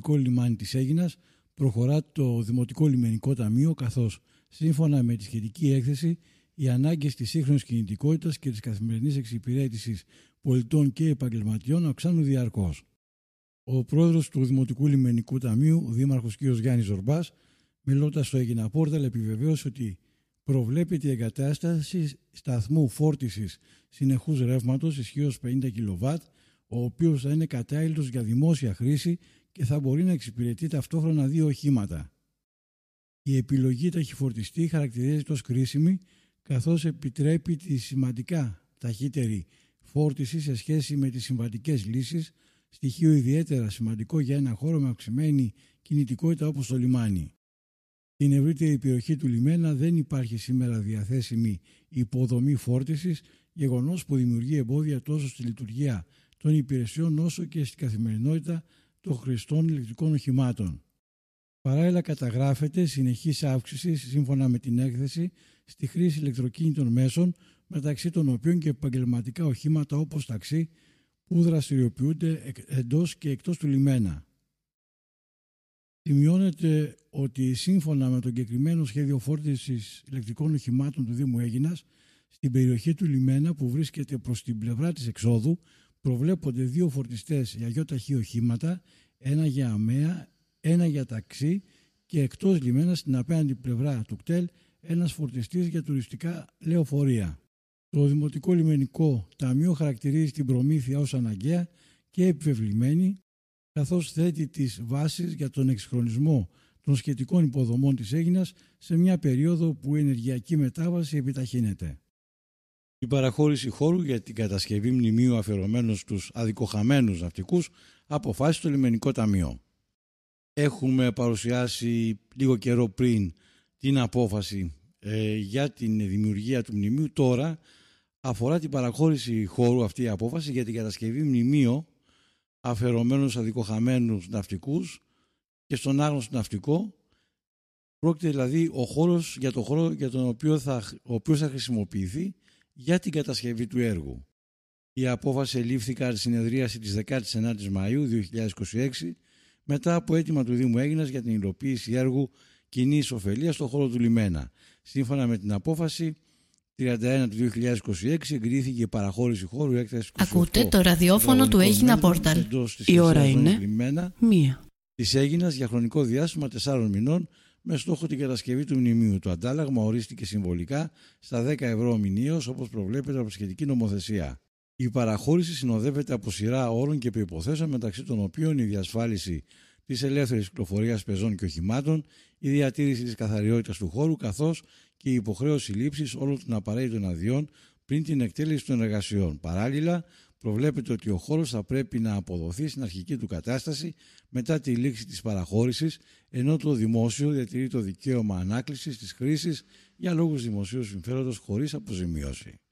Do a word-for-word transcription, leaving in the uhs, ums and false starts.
Δημοτικό Λιμάνι της Αίγινας προχωρά το Δημοτικό Λιμενικό Ταμείο, καθώς σύμφωνα με τη σχετική έκθεση οι ανάγκες της σύγχρονης κινητικότητας και της καθημερινής εξυπηρέτησης πολιτών και επαγγελματιών αυξάνουν διαρκώς. Ο πρόεδρος του Δημοτικού Λιμενικού Ταμείου, ο Δήμαρχος κ. Γιάννης Ζορμπάς, μιλώντας στο Αίγινα Πόρταλ, επιβεβαίωσε ότι προβλέπεται η εγκατάσταση σταθμού φόρτισης συνεχούς ρεύματος ισχύως πενήντα κιλοβάτ, ο οποίος θα είναι κατάλληλος για δημόσια χρήση και θα μπορεί να εξυπηρετεί ταυτόχρονα δύο οχήματα. Η επιλογή ταχυφορτιστή χαρακτηρίζεται ως κρίσιμη, καθώς επιτρέπει τη σημαντικά ταχύτερη φόρτιση σε σχέση με τις συμβατικές λύσεις, στοιχείο ιδιαίτερα σημαντικό για ένα χώρο με αυξημένη κινητικότητα όπως το λιμάνι. Στην ευρύτερη περιοχή του λιμένα δεν υπάρχει σήμερα διαθέσιμη υποδομή φόρτισης, γεγονός που δημιουργεί εμπόδια τόσο στη λειτουργία των υπηρεσιών όσο και στην καθημερινότητα των χρηστών ηλεκτρικών οχημάτων. Παράλληλα, καταγράφεται συνεχής αύξηση, σύμφωνα με την έκθεση, στη χρήση ηλεκτροκίνητων μέσων, μεταξύ των οποίων και επαγγελματικά οχήματα όπως ταξί που δραστηριοποιούνται εντός και εκτός του λιμένα. Σημειώνεται ότι σύμφωνα με το εγκεκριμένο σχέδιο φόρτισης ηλεκτρικών οχημάτων του Δήμου Αίγινας, στην περιοχή του λιμένα που βρίσκεται προς την πλευρά της εξόδου προβλέπονται δύο φορτιστές για γιοταχή οχήματα, ένα για αμαία, ένα για ταξί και εκτός λιμένα στην απέναντι πλευρά του κτέλ ένας φορτιστής για τουριστικά λεωφορεία. Το Δημοτικό Λιμενικό Ταμείο χαρακτηρίζει την προμήθεια ως αναγκαία και επιβεβλημένη, καθώς θέτει τις βάσεις για τον εξυγχρονισμό των σχετικών υποδομών της Αίγινας σε μια περίοδο που η ενεργειακή μετάβαση επιταχύνεται. Η παραχώρηση χώρου για την κατασκευή μνημείου αφιερωμένου στους αδικοχαμένους ναυτικούς αποφάσισε το Λιμενικό Ταμείο. Έχουμε παρουσιάσει λίγο καιρό πριν την απόφαση ε, για την δημιουργία του μνημείου. Τώρα αφορά την παραχώρηση χώρου αυτή η απόφαση για την κατασκευή μνημείου αφιερωμένου στους αδικοχαμένους ναυτικούς και στον άγνωστο ναυτικό. Πρόκειται δηλαδή ο χώρος για τον χώρο για τον οποίο θα, ο οποίος θα χρησιμοποιηθεί για την κατασκευή του έργου. Η απόφαση ελήφθη κατά τη συνεδρίαση της δεκάτης ενάτης Μαΐου δύο χιλιάδες είκοσι έξι μετά από αίτημα του Δήμου Αίγινας για την υλοποίηση έργου κοινής ωφελίας στον χώρο του λιμένα. Σύμφωνα με την απόφαση τριάντα ένα του δύο χιλιάδες είκοσι έξι εγκρίθηκε η παραχώρηση χώρου έκτασης είκοσι οκτώ. Ακούτε το ραδιόφωνο του Αίγινα Πόρταλ. Η ώρα είναι μία. Της Αίγινας για χρονικό διάστημα τεσσάρων μηνών με στόχο την κατασκευή του μνημείου. Το αντάλλαγμα ορίστηκε συμβολικά στα δέκα ευρώ μηνίως, όπως προβλέπεται από σχετική νομοθεσία. Η παραχώρηση συνοδεύεται από σειρά όρων και προϋποθέσεων, μεταξύ των οποίων η διασφάλιση της ελεύθερης κυκλοφορίας πεζών και οχημάτων, η διατήρηση της καθαριότητας του χώρου, καθώς και η υποχρέωση λήψης όλων των απαραίτητων αδειών πριν την εκτέλεση των εργασιών. Παράλληλα, προβλέπεται ότι ο χώρος θα πρέπει να αποδοθεί στην αρχική του κατάσταση μετά τη λήξη της παραχώρησης, ενώ το δημόσιο διατηρεί το δικαίωμα ανάκλησης της χρήσης για λόγους δημοσίου συμφέροντος χωρίς αποζημίωση.